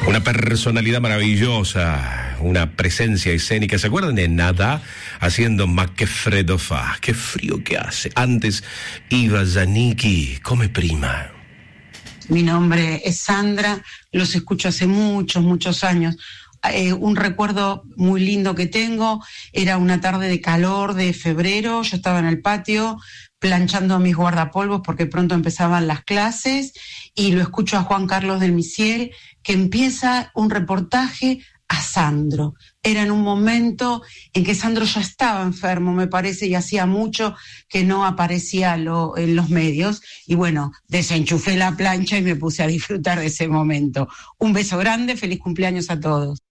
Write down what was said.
Una personalidad maravillosa, una presencia escénica. ¿Se acuerdan de Nada haciendo Ma che freddo fa? ¡Qué frío que hace! Antes iba Zanicki, come prima. Mi nombre es Sandra, los escucho hace muchos años. Un recuerdo muy lindo que tengo, era una tarde de calor de febrero, yo estaba en el patio planchando mis guardapolvos porque pronto empezaban las clases y lo escucho a Juan Carlos del Misiel que empieza un reportaje a Sandro. Era en un momento en que Sandro ya estaba enfermo, me parece, y hacía mucho que no aparecía en los medios. Y bueno, desenchufé la plancha y me puse a disfrutar de ese momento. Un beso grande, feliz cumpleaños a todos.